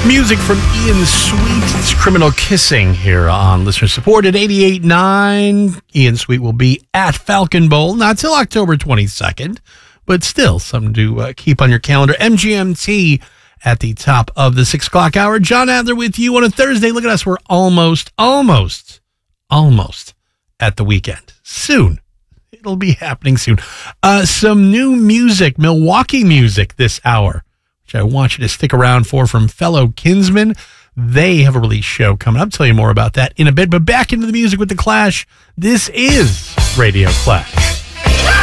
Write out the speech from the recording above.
Music from Ian Sweet. It's Criminal Kissing here on Listener Support at 88.9. Ian Sweet will be at Falcon Bowl, not till October 22nd, but still something to keep on your calendar. MGMT at the top of the 6 o'clock hour. John Adler with you on a Thursday. Look at us. We're almost at the weekend. Soon. It'll be happening soon. Some new music, Milwaukee music this hour, which I want you to stick around for, from fellow Kinsmen. They have a release show coming up. I'll tell you more about that in a bit. But back into the music with The Clash. This is Radio Clash.